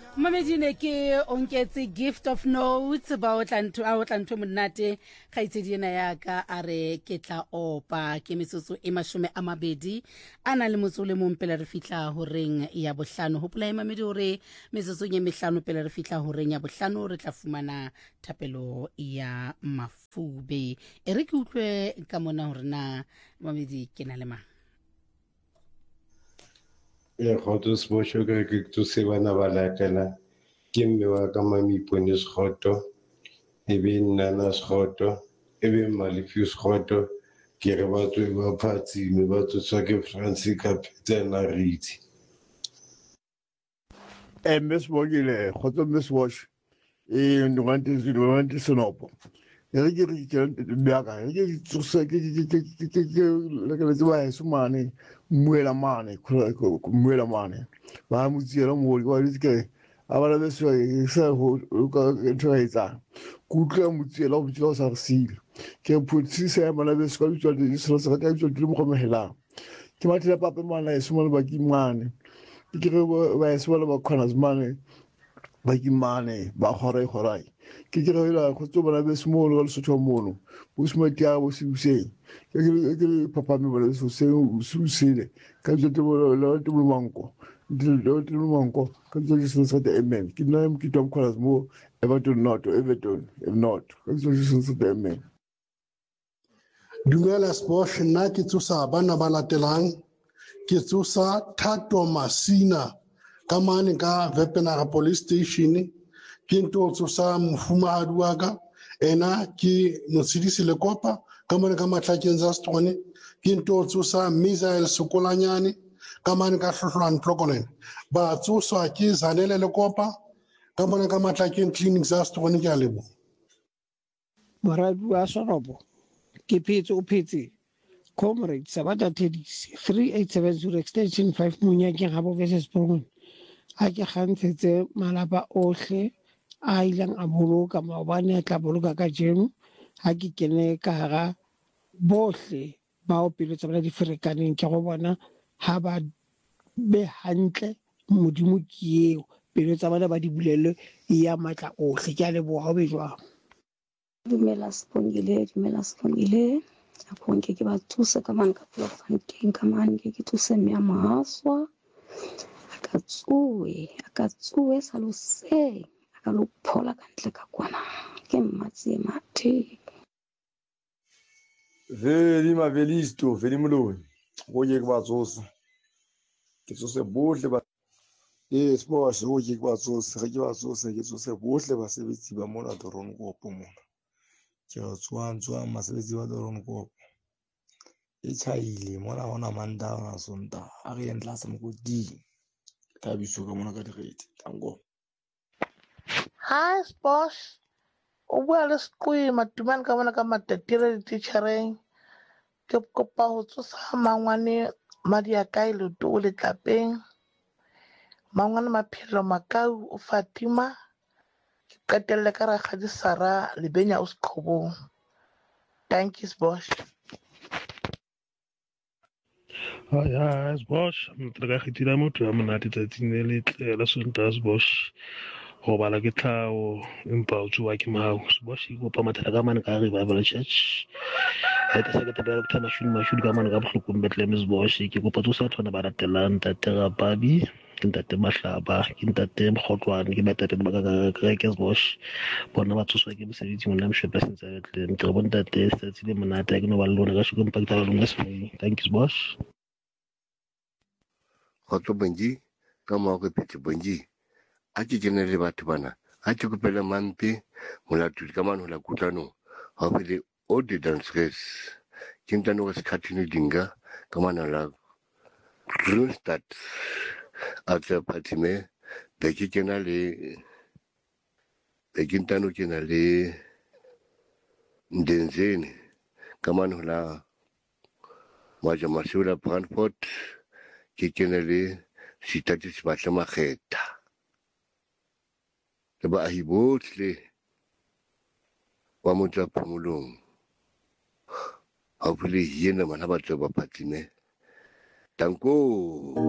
Mamedine ke onketse gift of notes ba o tlanto monate ga itsedina ya ka are ke tla opa ke metsotso e 20 ana le motsole mo mpela re fitla ho reng ya bohlano hopola mamedi hore metsotso ye 5 pele re fitla ho reng ya bohlano re tla fumana thapelo ya mafube e re ke utlwe ka mona hore na mamedi ke na le mang Khoto sibosho ke to se bana ba latela ke mme wa ka Mamipone Sekgoto ebe Nana Sekgoto ebe Malifi Sekgoto ke re batho ba phatsi me batho tsa ke Francis Kapitena Ritsi Miss Bogile khoto Miss Wash ndwanti sinopo re ke baka ke tsosa ke le ke tsa ba sumane muela mane ba mutsiela mo wa ke abala beso isa ho ka nthoetsa kutla mutsiela o ntse sa resile ke phutsisa ya mala beso ka tswa di selo sa ka tswa di mo khomehela ke mathela papa mana e sumane ba ki mane ke re ba e sumane ba khona zmane ba ki mane ba khorai ke ila go tsobana be smolo le sotho mono bo smati ya bo sibuse ke papa me bole so se usile ka jote bo lo te bo manko lo te bo manko ka jote so sa de amen ke na ke tom kholas mo everton if not ka jote so sa de amen Dumela Sposh nna ke tsosa bana ba latelang ke tsosa Thato Masina ka mane ka Vepenara Police Station ke nto tsosa mofumahadi wa ka ena ke Motshidisi Lekopa ka mane ka Matlakeng tsa Stone ke nto tsosa Misael Sekolanyane ka mane ka Hlohlolwane Tlokolene ba tsoswa ke Zanele Lekopa ka mane ka Matlakeng Clinic tsa Stone ke a lebo moradi wa Soropo ke phetse o phetse comrade Sabata Tedis 3870 extension 5 Munyakeng Habo versus Sprong a ke gantshetse malapa ohle a ilang a boloka maobane a tla boloka ka jeno ha ke kene ka hara bohle ba o pelo tsa bana di ferekaneng ke go bona ha ba be hantle modimo ke eo pelo tsa bana ba di bulele ya matla ohle ke a leboha ho be jwang dumela Sipongile a khonke ke ba thusa ka mane ka Bloemfontein ka mane ke thuse mme ya mahaswa a ka tsuwe salose a lo phola ka ntle ka kwana ke mmatsi mathe veli mavelisto veli muloni go ke ba tsosa ke tsose bohle ba Sposh go ke ba tsosa ke ba tsosa ke tsose bohle ba sebetsi ba mona Doron Kopo mona ke tswantswa masebetsi ba Doron Kopo e chaile mona hona manda ona sonta a re entla se mokodi ka biso ka mona ka direte tango Hi Sposh o bua le Seqwi matumane ka mona ka matatire le teachereng ke kopa ho tsosa mangwane madia kae le to le tlapeng mangwane maphelo makau o Fatima ke qetelle ka rakga di Sara le benya o Seqhobong thank you Sposh Hi, Bosch. Mtraka khitila motho ya monate tsatsing le letle la Sontas Bosch. Go bala ke tlhao empa o tswa ke mau. Bosch go pa mathata ka mane ka Revival Church. Eta se ke tebela ke mashudi ka mane ka bohlokong Bethlehem Bosch. Ke go patsa thona ba latelang tatera babi. Ke ntate Mahlaba, ke ntate Mkgotlwane, ke batate ba ka ke Bosch. Bona ba tsoswa ke mosebetsi mona mshepa sentse Bethlehem. Ke bona tate se le monate ke no ba lona ka shiko mpa ke tla lona se. Thank you Bosch. Khoto Bonji ka mo go phetse Bonji a ke le batho bana a ke kopela mampe molato ka mano la kutlano ha pele o di dancers ke ntano go se khathini dinga ka mana la Kroonstad a tsa patime be ke kena le be ke ntano kena le Ndenzeni ka mano la Maja Masula Brandford ke kena le sitati se batla makgetha le baahi bohle wa motsa phomolong ha o phele yena mana ba tswa ba phatsime tanko